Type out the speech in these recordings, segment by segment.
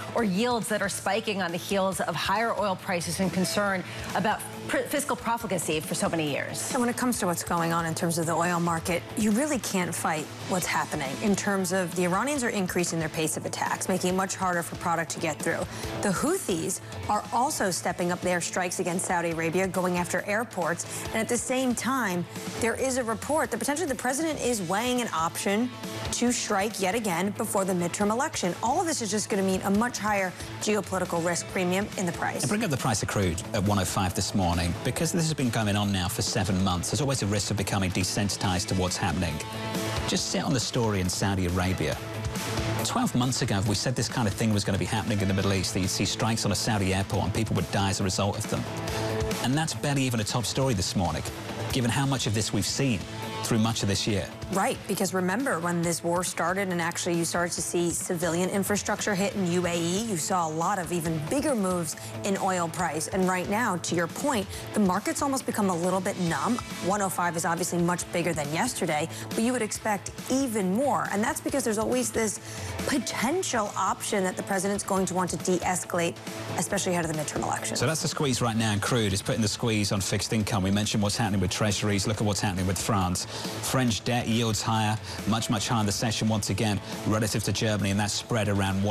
or yields that are spiking on the heels of higher oil prices and concern about fiscal profligacy for so many years. And when it comes to what's going on in terms of the oil market, you really can't fight what's happening in terms of the Iranians are increasing their pace of attacks, making it much harder for product to get through. The Houthis are also stepping up their strikes against Saudi Arabia, going after airports. And at the same time, there is a report that potentially the president is weighing an option to strike yet again before the midterm election. All of this is just going to mean a much higher geopolitical risk premium in the price. And bring up the price of crude at 105 this morning. Because this has been going on now for 7 months, there's always a risk of becoming desensitized to what's happening. Just sit on the story in Saudi Arabia. 12 months ago, we said this kind of thing was going to be happening in the Middle East, that you'd see strikes on a Saudi airport and people would die as a result of them. And that's barely even a top story this morning, given how much of this we've seen through much of this year. Right, because remember when this war started and actually you started to see civilian infrastructure hit in UAE, you saw a lot of even bigger moves in oil price. And right now, to your point, the market's almost become a little bit numb. 105 is obviously much bigger than yesterday, but you would expect even more. And that's because there's always this potential option that the president's going to want to de-escalate, especially ahead of the midterm election. So that's the squeeze right now in crude. It's putting the squeeze on fixed income. We mentioned what's happening with treasuries. Look at what's happening with France. French debt yields higher, much higher in the session once again relative to Germany, and that's spread around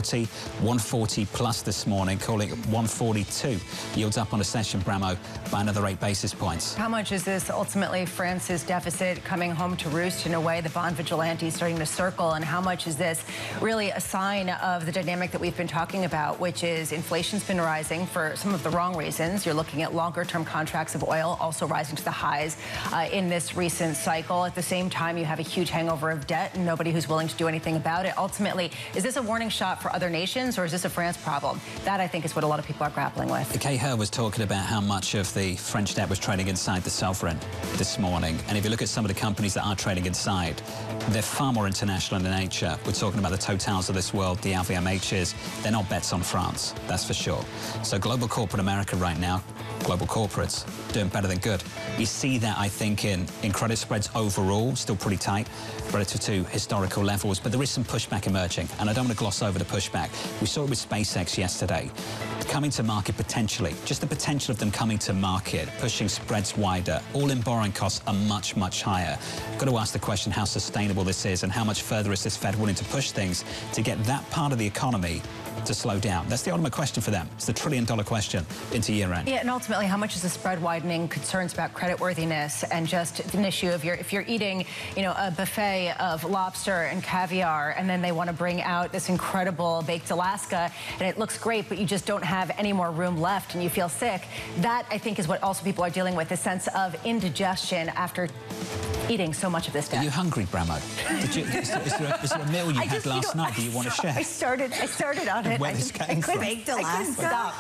140 plus this morning, calling it 142. Yields up on a session, Bramo, by another 8 basis points. How much is this ultimately France's deficit coming home to roost in a way? The bond vigilante starting to circle, and how much is this really a sign of the dynamic that we've been talking about, which is inflation's been rising for some of the wrong reasons. You're looking at longer-term contracts of oil also rising to the highs in this recent cycle. At the same time, you have a huge hangover of debt and nobody who's willing to do anything about it. Ultimately, is this a warning shot for other nations, or is this a France problem? That, I think, is what a lot of people are grappling with. Kay Herr was talking about how much of the French debt was trading inside the sovereign this morning. And if you look at some of the companies that are trading inside, they're far more international in nature. We're talking about the Totals of this world, the LVMHs. They're not bets on France, that's for sure. So global corporate America right now, global corporates doing better than good. You see that, I think, in credit spreads overall, still pretty tight relative to historical levels, but there is some pushback emerging, and I don't want to gloss over the pushback. We saw it with SpaceX yesterday. Coming to market potentially, just the potential of them coming to market, pushing spreads wider, all-in borrowing costs are much higher. Got to ask the question how sustainable this is and how much further is this Fed willing to push things to get that part of the economy to slow down. That's the ultimate question for them. It's the trillion-dollar question into year-end. Yeah, and ultimately, how much is the spread widening concerns about creditworthiness and just an issue of if you're eating, you know, a buffet of lobster and caviar, and then they want to bring out this incredible baked Alaska, and it looks great, but you just don't have any more room left, and you feel sick. That, I think, is what also people are dealing with, a sense of indigestion after eating so much of this stuff. Are you hungry, Bramo? Is there a meal you had last night that you want to share? I started on it. Where this came from. I couldn't stop.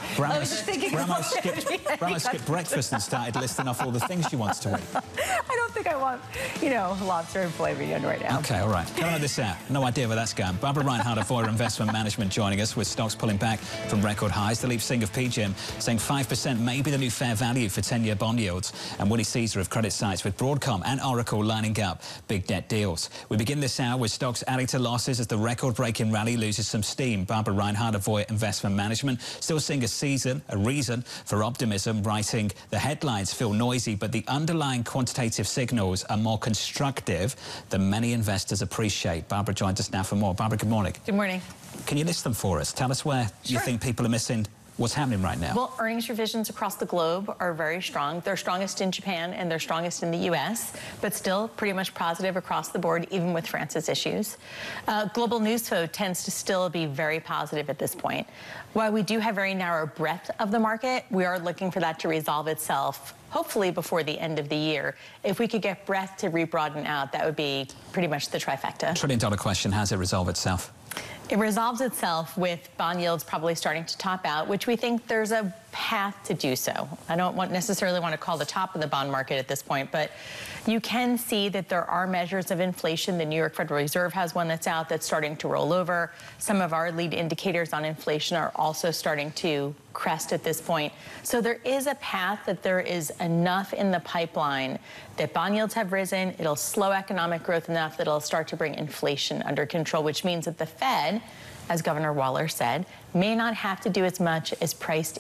Bramo skipped breakfast and started listing off all the things she wants to eat. I don't think I want, you know, lobster and filet mignon right now. Okay, all right. Coming on this out. No idea where that's going. Barbara Reinhardt of Voya Investment Management joining us with stocks pulling back from record highs. Dilip Singh of PGIM saying 5% may be the new fair value for 10-year bond yields. And Woody Caesar of Credit Sites with Broadcom and Oracle lining up big debt deals. We begin this hour with stocks adding to losses as the record-breaking rally loses some steam. Barbara Reinhardt of Voya Investment Management still seeing a reason for optimism, writing the headlines feel noisy, but the underlying quantitative signals are more constructive than many investors appreciate. Barbara joins us now for more. Barbara, good morning. Good morning. Can you list them for us? Tell us where you think people are missing what's happening right now. Well, earnings revisions across the globe are very strong. They're strongest in Japan and they're strongest in the U.S., but still pretty much positive across the board, even with France's issues. Global news flow tends to still be very positive at this point. While we do have very narrow breadth of the market, we are looking for that to resolve itself, hopefully before the end of the year. If we could get breadth to re-broaden out, that would be pretty much the trifecta. Trillion-dollar question, how does it resolve itself? It resolves itself with bond yields probably starting to top out, which we think there's a path to do so. I don't necessarily want to call the top of the bond market at this point, but you can see that there are measures of inflation. The New York Federal Reserve has one that's out that's starting to roll over. Some of our lead indicators on inflation are also starting to crest at this point. So there is a path that there is enough in the pipeline that bond yields have risen. It'll slow economic growth enough that it'll start to bring inflation under control, which means that the Fed, as Governor Waller said, may not have to do as much as priced